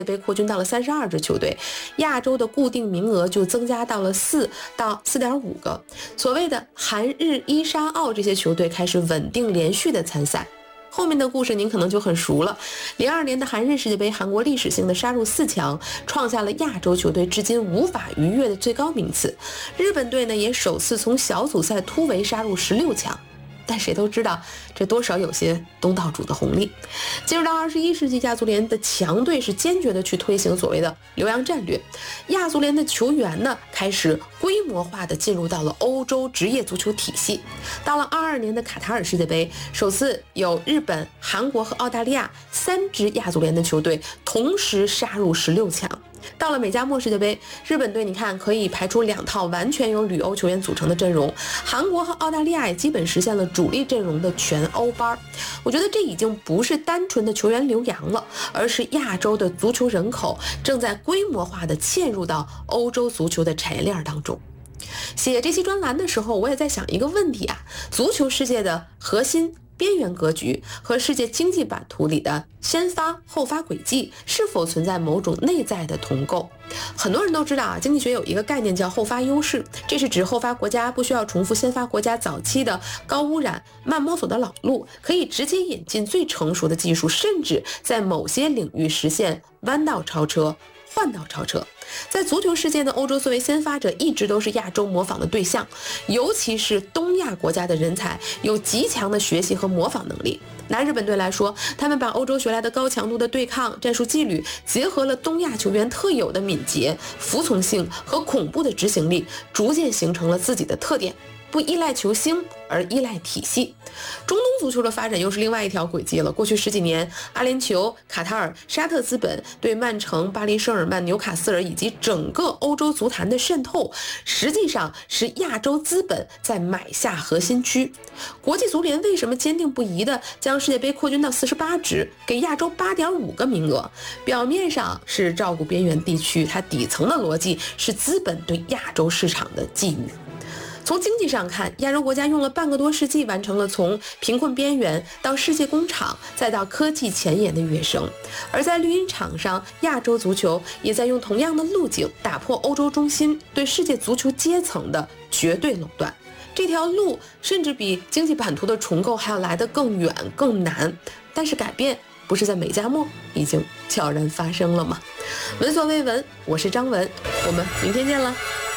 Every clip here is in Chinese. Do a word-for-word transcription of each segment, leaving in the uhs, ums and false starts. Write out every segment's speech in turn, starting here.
杯扩军到了三十二支球队，亚洲的固定名额就增加到了四到四点五个。所谓的韩日伊沙澳这些球队开始稳定连续的参赛。后面的故事您可能就很熟了。零二年的韩日世界杯，韩国历史性的杀入四强，创下了亚洲球队至今无法逾越的最高名次。日本队呢，也首次从小组赛突围杀入十六强。但谁都知道，这多少有些东道主的红利。进入到二十一世纪，亚足联的强队是坚决的去推行所谓的留洋战略。亚足联的球员呢，开始规模化的进入到了欧洲职业足球体系。到了二二年的卡塔尔世界杯，首次有日本、韩国和澳大利亚三支亚足联的球队同时杀入十六强。到了美加墨世界杯，日本队你看可以排出两套完全由旅欧球员组成的阵容，韩国和澳大利亚也基本实现了主力阵容的全欧班。我觉得这已经不是单纯的球员留洋了，而是亚洲的足球人口正在规模化的嵌入到欧洲足球的产业链当中。写这期专栏的时候，我也在想一个问题啊，足球世界的核心边缘格局和世界经济版图里的先发后发轨迹是否存在某种内在的同构？很多人都知道啊，经济学有一个概念叫后发优势，这是指后发国家不需要重复先发国家早期的高污染、慢摸索的老路，可以直接引进最成熟的技术，甚至在某些领域实现弯道超车、换道超车。在足球世界呢，欧洲作为先发者一直都是亚洲模仿的对象，尤其是东亚国家的人才有极强的学习和模仿能力。拿日本队来说，他们把欧洲学来的高强度的对抗战术纪律结合了东亚球员特有的敏捷、服从性和恐怖的执行力，逐渐形成了自己的特点。不依赖球星，而依赖体系。中东足球的发展又是另外一条轨迹了。过去十几年，阿联酋、卡塔尔、沙特资本对曼城、巴黎圣日耳曼、纽卡斯尔以及整个欧洲足坛的渗透，实际上是亚洲资本在买下核心区。国际足联为什么坚定不移地将世界杯扩军到四十八支，给亚洲 八点五个名额？表面上是照顾边缘地区，它底层的逻辑是资本对亚洲市场的觊觎。从经济上看，亚洲国家用了半个多世纪完成了从贫困边缘到世界工厂再到科技前沿的跃升，而在绿茵场上，亚洲足球也在用同样的路径打破欧洲中心对世界足球阶层的绝对垄断。这条路甚至比经济版图的重构还要来得更远更难，但是改变不是在美加墨已经悄然发生了吗？闻所未闻，我是张文，我们明天见了。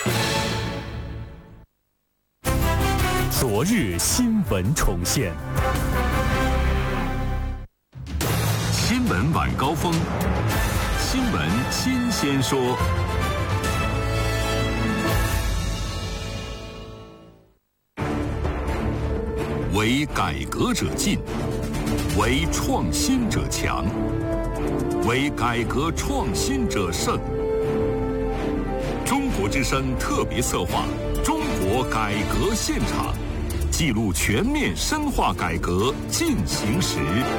昨日新闻重现， 新闻晚高峰，新闻新鲜说。为改革者进，为创新者强，为改革创新者胜。中国之声特别策划《中国改革现场》，记录全面深化改革进行时。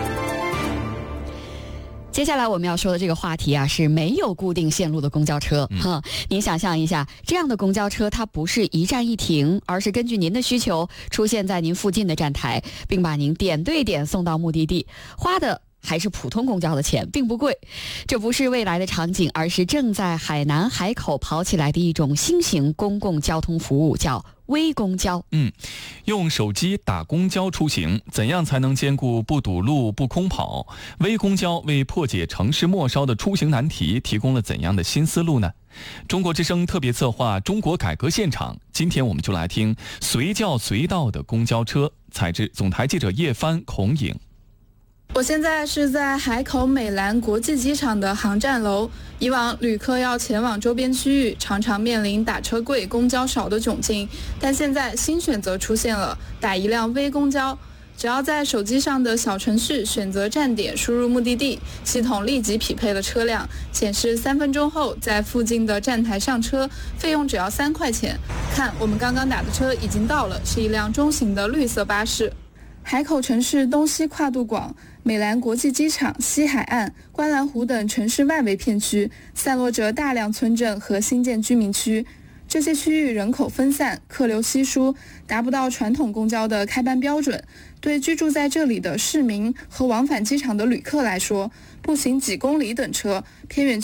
接下来我们要说的这个话题啊，是没有固定线路的公交车。嗯、哈，您想象一下，这样的公交车它不是一站一停，而是根据您的需求出现在您附近的站台，并把您点对点送到目的地，花的还是普通公交的钱，并不贵。这不是未来的场景，而是正在海南海口跑起来的一种新型公共交通服务，叫微公交。 嗯，用手机打公交出行，怎样才能兼顾不堵路不空跑？微公交为破解城市末梢的出行难题提供了怎样的新思路呢？中国之声特别策划《中国改革现场》，今天我们就来听随叫随到的公交车。采自总台记者叶帆、孔颖。 我现在是在海口美兰国际机场的航站楼。以往旅客要前往周边区域，常常面临打车贵、公交少的窘境，但现在新选择出现了，打一辆微公交。只要在手机上的小程序选择站点，输入目的地，系统立即匹配了车辆，显示三分钟后在附近的站台上车，费用只要三块钱。看，我们刚刚打的车已经到了，是一辆中型的绿色巴士。海口城市东西跨度广，美兰国际机场、西海岸、观澜湖等城市外围片区散落着大量村镇和新建居民区。 这些区域人口分散，客流稀疏，达不到传统公交的开班标准。对居住在这里的市民和往返机场的旅客来说，步行几公里等车，偏远